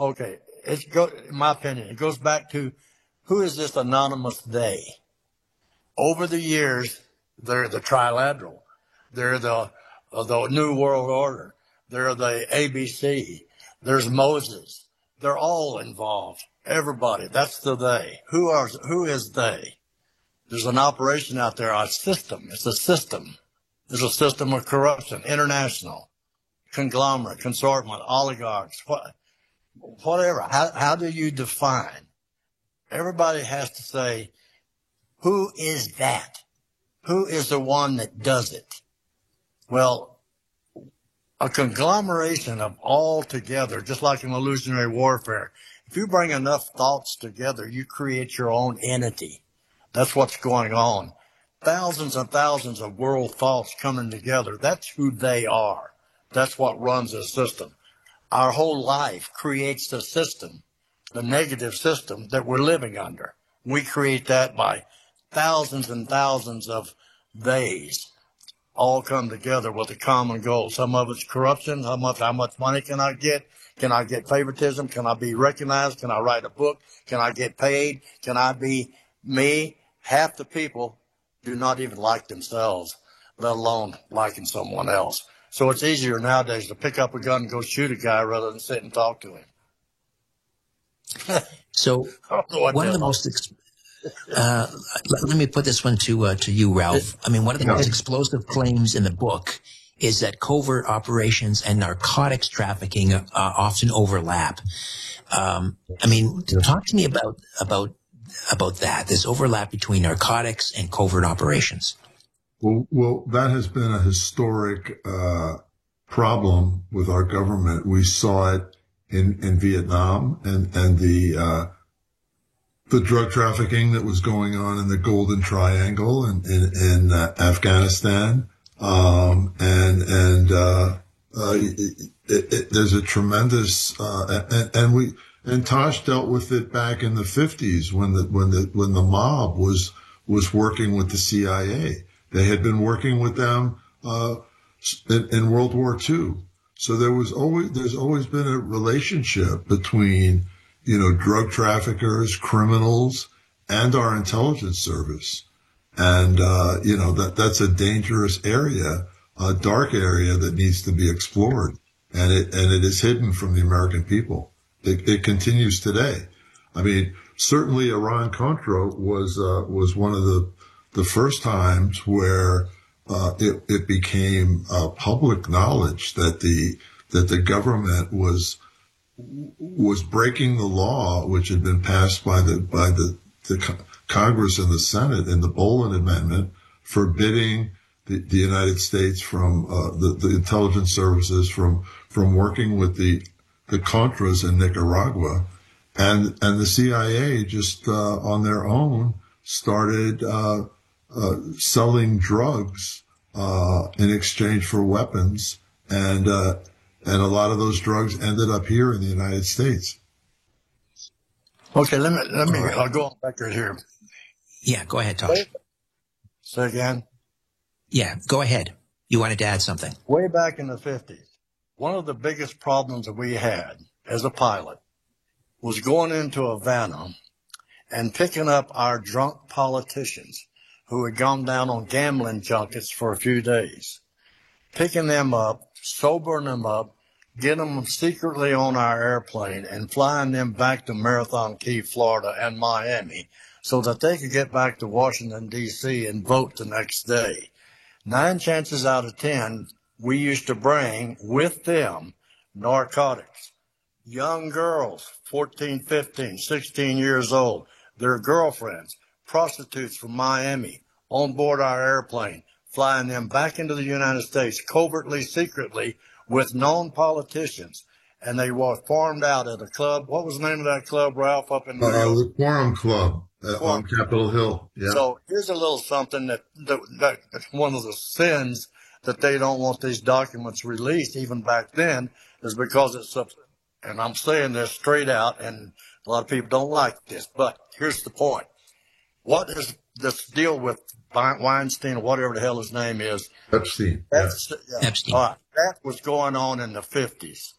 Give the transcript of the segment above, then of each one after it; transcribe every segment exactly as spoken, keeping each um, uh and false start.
okay, it's go, in my opinion, it goes back to who is this anonymous they? Over the years, they're the trilateral. They're the, uh, the New World Order. They're the A B C. There's Moses. They're all involved. Everybody. That's the they. Who are, who is they? There's an operation out there, a system. It's a system. There's a system of corruption, international, conglomerate, consortium, oligarchs, what, whatever. How, how do you define? Everybody has to say, who is that? Who is the one that does it? Well, a conglomeration of all together, just like in illusionary warfare. If you bring enough thoughts together, you create your own entity. That's what's going on. Thousands and thousands of world thoughts coming together. That's who they are. That's what runs the system. Our whole life creates the system, the negative system that we're living under. We create that by thousands and thousands of theys all come together with a common goal. Some of it's corruption. How much, how much money can I get? Can I get favoritism? Can I be recognized? Can I write a book? Can I get paid? Can I be me? Half the people do not even like themselves, let alone liking someone else. So it's easier nowadays to pick up a gun and go shoot a guy rather than sit and talk to him. So one of the most, ex- uh, let, let me put this one to, uh, to you, Ralph. I mean, one of the most explosive claims in the book is that covert operations and narcotics trafficking uh, often overlap. Um, I mean, talk to me about, about, about that, this overlap between narcotics and covert operations. Well, well, that has been a historic uh, problem with our government. We saw it in, in Vietnam and, and the uh, the drug trafficking that was going on in the Golden Triangle and in, in uh, Afghanistan. Um, and and uh, uh, it, it, it, there's a tremendous uh, and, and we and Tosh dealt with it back in the fifties when the when the when the mob was was working with the C I A. They had been working with them uh, in, in World War Two. So there was always, there's always been a relationship between, you know, drug traffickers, criminals, and our intelligence service. And, uh, you know, that, that's a dangerous area, a dark area that needs to be explored. And it, and it is hidden from the American people. It, it continues today. I mean, certainly Iran-Contra was, uh, was one of the, the first times where uh, it, it became uh, public knowledge that the that the government was was breaking the law, which had been passed by the by the, the Congress and the Senate in the Boland Amendment, forbidding the, the United States from uh, the, the intelligence services from from working with the the Contras in Nicaragua, and and the C I A just uh, on their own started. Uh, Uh, selling drugs uh, in exchange for weapons, and uh, and a lot of those drugs ended up here in the United States. Okay, let me let me. I'll go on record here. Yeah, go ahead, Tosh. Say again. Yeah, go ahead. You wanted to add something. Way back in the fifties, one of the biggest problems that we had as a pilot was going into Havana and picking up our drunk politicians who had gone down on gambling junkets for a few days, picking them up, sobering them up, getting them secretly on our airplane and flying them back to Marathon Key, Florida and Miami so that they could get back to Washington, D C and vote the next day. Nine chances out of ten, we used to bring with them narcotics. Young girls, fourteen, fifteen, sixteen years old, their girlfriends, prostitutes from Miami on board our airplane, flying them back into the United States covertly, secretly, with known politicians. And they were farmed out at a club. What was the name of that club, Ralph, up in New Uh, York? the Quorum Club uh, on Capitol Hill. Yeah. So here's a little something that, that, that that's one of the sins that they don't want these documents released, even back then, is because it's, a, and I'm saying this straight out, and a lot of people don't like this, but here's the point. What is this deal with Weinstein or whatever the hell his name is? Epstein. That's, Yeah. yeah. Epstein. All right. That was going on in the fifties.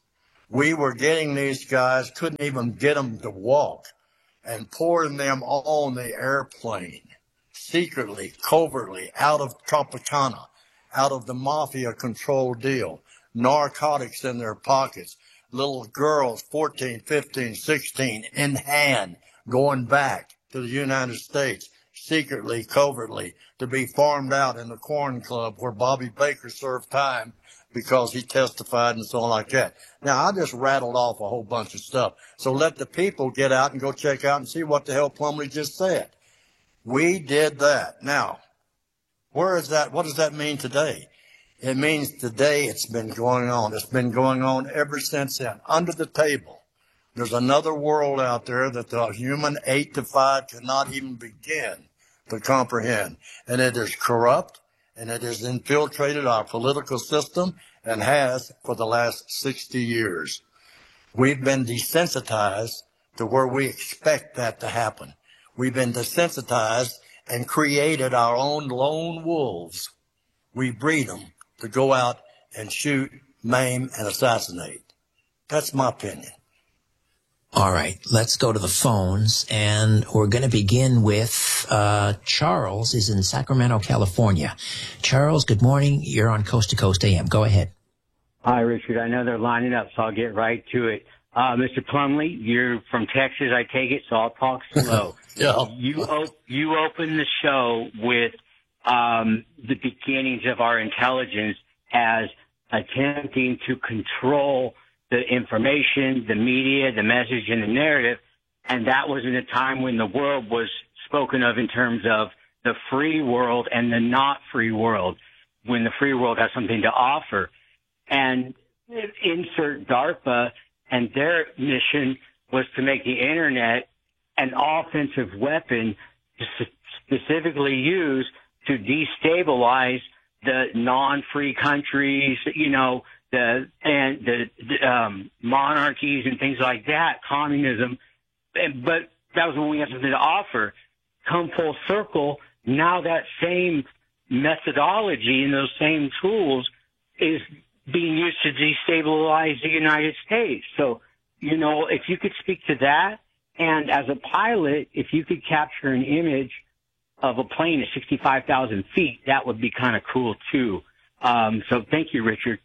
We were getting these guys, couldn't even get them to walk, and pouring them on the airplane, secretly, covertly, out of Tropicana, out of the mafia control deal, narcotics in their pockets, little girls, fourteen, fifteen, sixteen, in hand, going back to the United States, secretly, covertly, to be farmed out in the Corn Club where Bobby Baker served time because he testified and so on like that. Now, I just rattled off a whole bunch of stuff. So let the people get out and go check out and see what the hell Plumlee just said. We did that. Now, where is that? What does that mean today? It means today it's been going on. It's been going on ever since then, under the table. There's another world out there that the human eight to five cannot even begin to comprehend. And it is corrupt, and it has infiltrated our political system and has for the last sixty years. We've been desensitized to where we expect that to happen. We've been desensitized and created our own lone wolves. We breed them to go out and shoot, maim, and assassinate. That's my opinion. All right, let's go to the phones, and we're going to begin with uh, Charles is in Sacramento, California. Charles, good morning. You're on Coast to Coast A M. Go ahead. Hi, Richard. I know they're lining up, so I'll get right to it. Uh, Mister Plumlee, you're from Texas, I take it, so I'll talk slow. Yeah. You, op- you opened the show with um, the beginnings of our intelligence as attempting to control the information, the media, the message, and the narrative. And that was in a time when the world was spoken of in terms of the free world and the not free world, when the free world has something to offer. And insert DARPA, and their mission was to make the Internet an offensive weapon specifically used to destabilize the non-free countries, you know, the and the, the um, monarchies and things like that, communism. But that was when we had something to offer. Come full circle, now that same methodology and those same tools is being used to destabilize the United States. So, you know, if you could speak to that, and as a pilot, if you could capture an image of a plane at sixty-five thousand feet, that would be kind of cool too. Um, so thank you, Richard.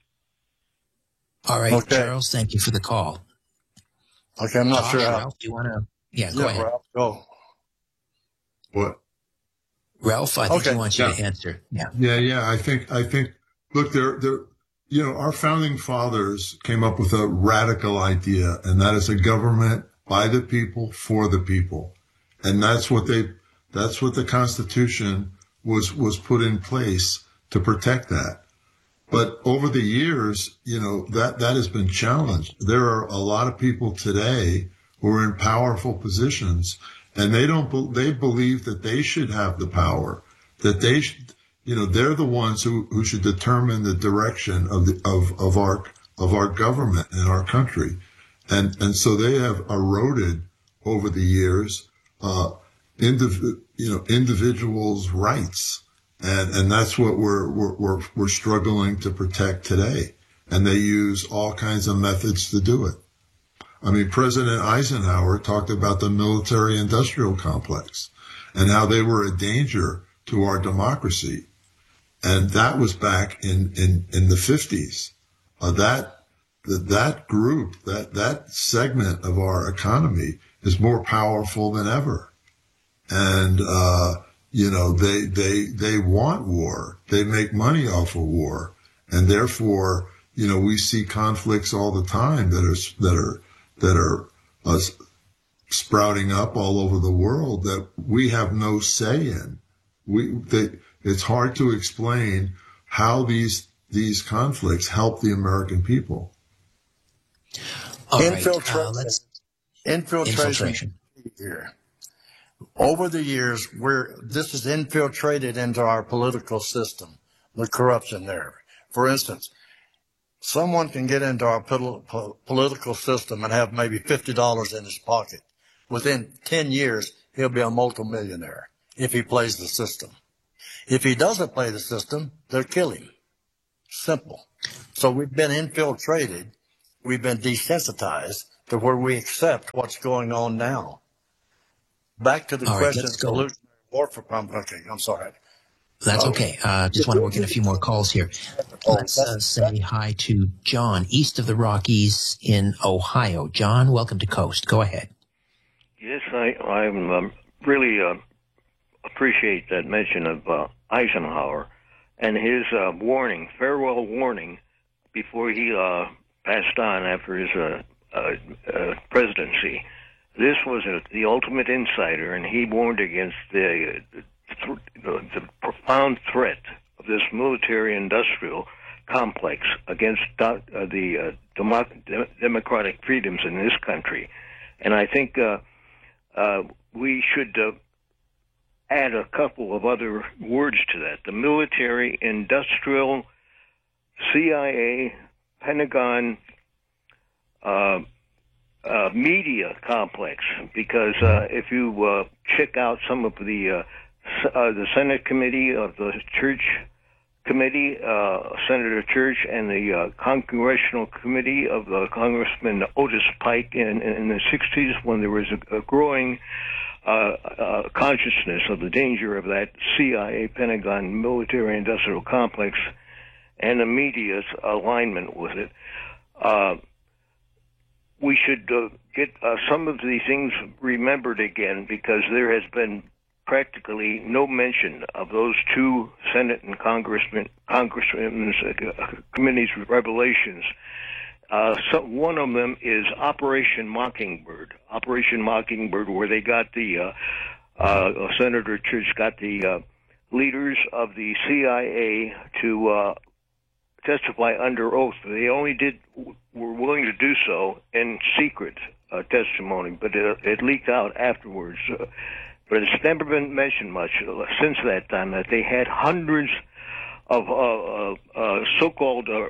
All right, okay. Charles, thank you for the call. Okay, I'm not Josh, sure how. Ralph, do you want to? Yeah, go yeah, ahead. Ralph, go. What? Ralph, I think okay. he wants you yeah. to answer. Yeah. Yeah, yeah. I think, I think, look, there, there, you know, our founding fathers came up with a radical idea, and that is a government by the people, for the people. And that's what they, that's what the Constitution was, was put in place to protect that. But over the years, you know, that, that has been challenged. There are a lot of people today who are in powerful positions, and they don't, they believe that they should have the power, that they should, you know, they're the ones who, who should determine the direction of the, of, of our, of our government and our country. And, and so they have eroded over the years, uh, indiv- you know, individuals' rights. And, and that's what we're, we're, we're, we're struggling to protect today. And they use all kinds of methods to do it. I mean, President Eisenhower talked about the military industrial complex and how they were a danger to our democracy. And that was back in, in, in the fifties. Uh, that, that, that group, that, that segment of our economy is more powerful than ever. And, uh, you know, they, they, they want war. They make money off of war. And therefore, you know, we see conflicts all the time that are, that are, that are uh, sprouting up all over the world that we have no say in. We, they, it's hard to explain how these, these conflicts help the American people. All Infiltration. Right, uh, let's, infiltration. Infiltration. Here. Over the years, we're, this is infiltrated into our political system, the corruption there. For instance, someone can get into our pol- po- political system and have maybe fifty dollars in his pocket. Within ten years, he'll be a multimillionaire if he plays the system. If he doesn't play the system, they'll kill him. Simple. So we've been infiltrated we've been desensitized to where we accept what's going on now. Back to the All right, question let's of go. solutionary warfare. Okay, I'm sorry. That's Oh. okay. Uh, just want to work in a few more calls here. Let's uh, say hi to John, east of the Rockies in Ohio. John, welcome to Coast. Go ahead. Yes, I I'm, um, really uh, appreciate that mention of uh, Eisenhower and his uh, warning, farewell warning, before he uh, passed on after his uh, uh, uh, presidency. This was a, the ultimate insider, and he warned against the, the, the profound threat of this military-industrial complex against uh, the uh, democ- democratic freedoms in this country. And I think uh, uh, we should uh, add a couple of other words to that. The military-industrial, C I A, Pentagon, uh, uh, media complex, because uh, if you uh, check out some of the uh, s- uh, the Senate Committee of the Church Committee, uh, Senator Church, and the uh, Congressional Committee of uh, Congressman Otis Pike in, in the sixties, when there was a, a growing uh, uh, consciousness of the danger of that C I A, Pentagon, military-industrial complex, and the media's alignment with it. Uh, we should uh, get uh, some of these things remembered again, because there has been practically no mention of those two Senate and Congressmen, Congressmen's uh, committees' revelations. Uh, so one of them is Operation Mockingbird. Operation Mockingbird, where they got the uh, uh, Senator Church got the uh, leaders of the C I A to uh, testify under oath. They only did were willing to do so in secret uh, testimony, but it, it leaked out afterwards. Uh, but it's never been mentioned much since that time that they had hundreds of uh, uh, uh, so-called uh,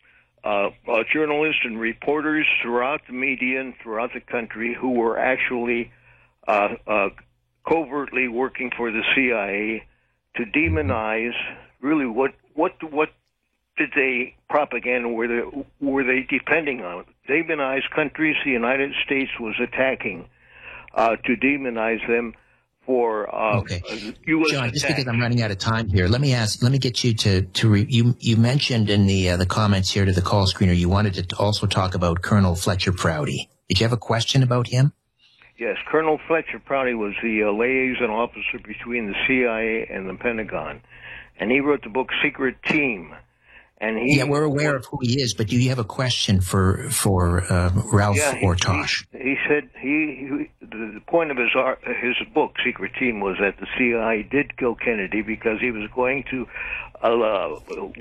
uh, uh, journalists and reporters throughout the media and throughout the country who were actually uh, uh, covertly working for the C I A to demonize really what what what did they propaganda were they were they depending on? Demonized countries the United States was attacking uh, to demonize them for uh, Okay. U S John, just attacks. because I'm running out of time here, let me ask, let me get you to, to re, you, you mentioned in the, uh, the comments here to the call screener, you wanted to also talk about Colonel Fletcher Prouty. Did you have a question about him? Yes, Colonel Fletcher Prouty was the uh, liaison officer between the C I A and the Pentagon, and he wrote the book Secret Team. And he, Yeah, we're aware of who he is, but do you have a question for for uh, Ralph yeah, he, or Tosh? He, he said he, he the, the point of his art, his book Secret Team was that the C I A did kill Kennedy because he was going to uh,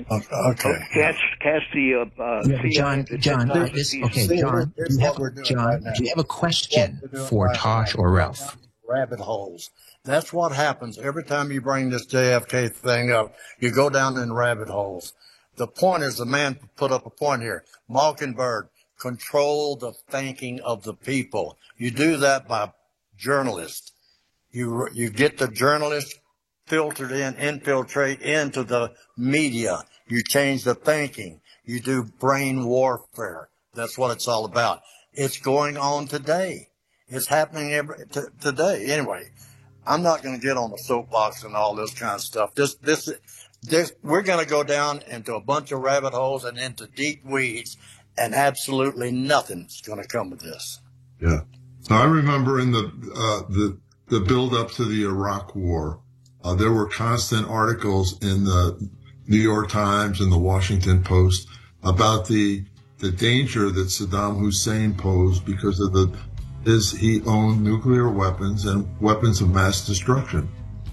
Okay. cast cast the uh, uh, Yeah, C I A. John, John, uh, this, okay, See, John, here's do you what have, we're doing John, right now. do you have a question What we're doing for right Tosh now. or Ralph? Rabbit holes. That's what happens every time you bring this J F K thing up. You go down in rabbit holes. The point is, the man put up a point here. Mockingbird, control the thinking of the people. You do that by journalists. You you get the journalists filtered in, infiltrate into the media. You change the thinking. You do brain warfare. That's what it's all about. It's going on today. It's happening every t- today. Anyway, I'm not going to get on the soapbox and all this kind of stuff. This this. This, we're going to go down into a bunch of rabbit holes and into deep weeds, and absolutely nothing's going to come of this. Yeah. So I remember in the uh, the the build up to the Iraq War, uh, there were constant articles in the New York Times and the Washington Post about the the danger that Saddam Hussein posed because of the his he owned nuclear weapons and weapons of mass destruction.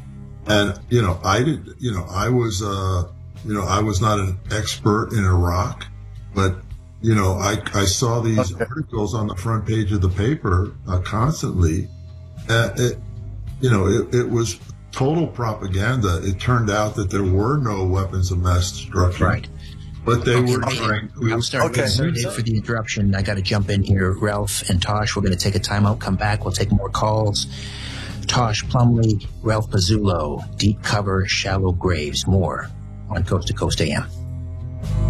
And, you know, I did, you know, I was, uh, you know, I was not an expert in Iraq, but, you know, I, I saw these Okay. articles on the front page of the paper uh, constantly. Uh, it, you know, it, it was total propaganda. It turned out that there were no weapons of mass destruction. Right. But they Okay, were hey, trying to. I'm sorry, Okay. sorry Dave, for the interruption. I got to jump in here. Ralph and Tosh, we're going to take a timeout, come back. We'll take more calls. Tosh Plumley, Ralph Pazzullo, Deep Cover, Shallow Graves, more on Coast to Coast A M.